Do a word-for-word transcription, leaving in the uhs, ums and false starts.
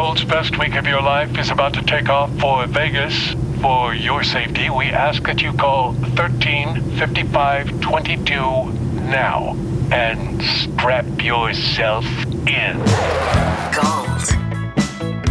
world's best week of your life is about to take off for Vegas. For your safety, we ask that you call thirteen fifty-five twenty-two now and strap yourself in. Call